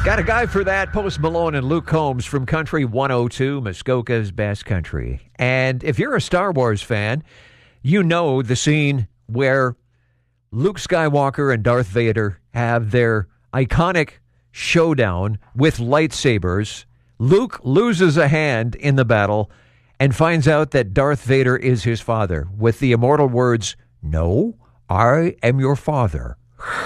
Got a guy for that. Post Malone and Luke Combs from Country 102, Muskoka's best country. And if you're a Star Wars fan, you know the scene where Luke Skywalker and Darth Vader have their iconic showdown with lightsabers. Luke loses a hand in the battle and finds out that Darth Vader is his father with the immortal words, "No, I am your father."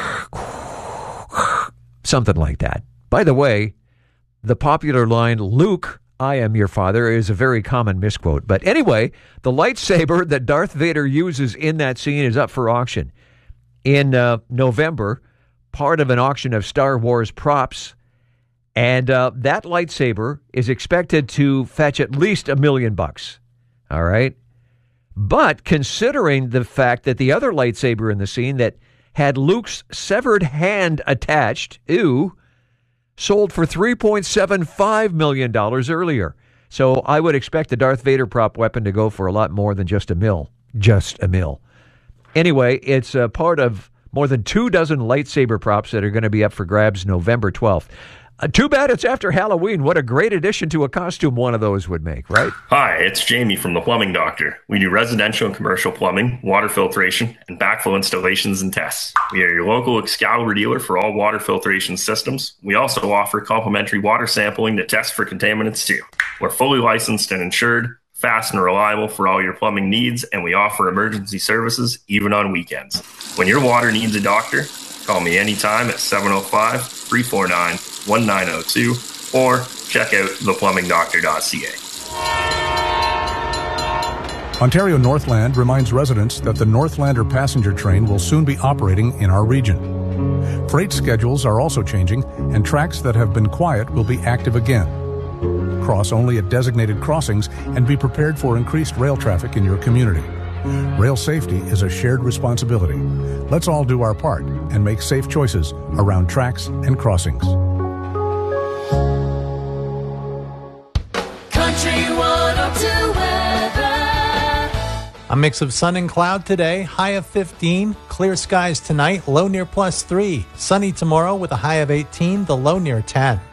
Something like that. By the way, the popular line, "Luke, I am your father," is a very common misquote. But anyway, the lightsaber that Darth Vader uses in that scene is up for auction in November, part of an auction of Star Wars props. And that lightsaber is expected to fetch at least $1 million. All right. But considering the fact that the other lightsaber in the scene that had Luke's severed hand attached, sold for $3.75 million earlier. So I would expect the Darth Vader prop weapon to go for a lot more than just $1 million. Just $1 million. Anyway, it's a part of more than 24 lightsaber props that are going to be up for grabs November 12th. Too bad it's after Halloween. What a great addition to a costume one of those would make, right? Hi, it's Jamie from The Plumbing Doctor. We do residential and commercial plumbing, water filtration, and backflow installations and tests. We are your local Excalibur dealer for all water filtration systems. We also offer complimentary water sampling to test for contaminants too. We're fully licensed and insured, fast and reliable for all your plumbing needs, and we offer emergency services even on weekends. When your water needs a doctor, call me anytime at 705-349-1902 or check out theplumbingdoctor.ca. Ontario Northland reminds residents that the Northlander passenger train will soon be operating in our region. Freight schedules are also changing, and tracks that have been quiet will be active again. Cross only at designated crossings and be prepared for increased rail traffic in your community. Rail safety is a shared responsibility. Let's all do our part and make safe choices around tracks and crossings. Country 102 weather. A mix of sun and cloud today, high of 15. Clear skies tonight, low near +3. Sunny tomorrow with a high of 18, the low near 10.